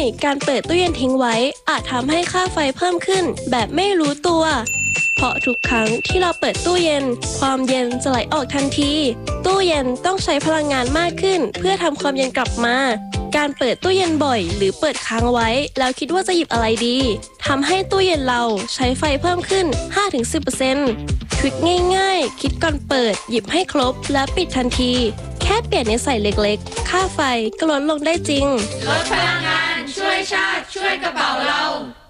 การเปิดตู้เย็นทิ้งไว้อาจทำให้ค่าไฟเพิ่มขึ้นแบบไม่รู้ตัวเพราะทุกครั้งที่เราเปิดตู้เย็นความเย็นจะไหลออกทันทีตู้เย็นต้องใช้พลังงานมากขึ้นเพื่อทำความเย็นกลับมาการเปิดตู้เย็นบ่อยหรือเปิดค้างไว้แล้วคิดว่าจะหยิบอะไรดีทำให้ตู้เย็นเราใช้ไฟเพิ่มขึ้น 5-10%ทริคง่ายๆคิดก่อนเปิดหยิบให้ครบและปิดทันทีแค่เปลี่ยนนิสัยเล็กๆค่าไฟก็ลดลงได้จริงลดพลังงานช่วยชาติช่วยกระเป๋าเรา